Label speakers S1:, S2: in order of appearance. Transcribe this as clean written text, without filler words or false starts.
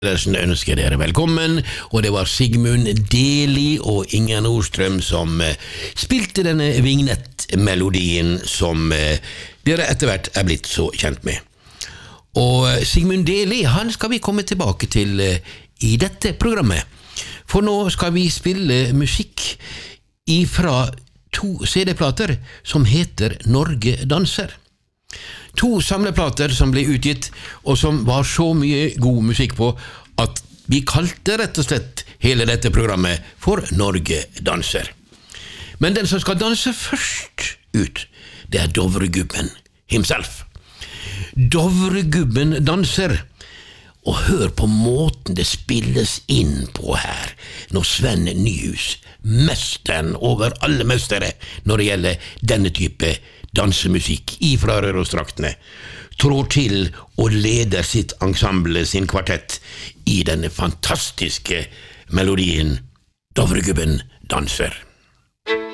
S1: Ønsker dere velkommen, og det var Sigmund Deli og Inger Nordstrøm som spilte denne vignettmelodien som dere etter hvert er blitt så kjent med. Og Sigmund Deli, han skal vi komme tilbake til i dette programmet, for nå skal vi spille musikk ifra 2 CD-plater som heter Norge danser. 2 samleplater som ble utgitt, og som var så mye god musikk på, at vi kalte rett og slett hele dette programmet for Norge danser. Men den som skal danse først ut, det er Dovregubben himself. Dovregubben danser, og hør på måten det spilles inn på her, når Sven Nyhus, mesteren over alle mestere når det gjelder denne type dansemusikk ifra Rørosdraktene, trår til og leder sitt ensemble, sin kvartett, i denne fantastiske melodien Dovregubben danser.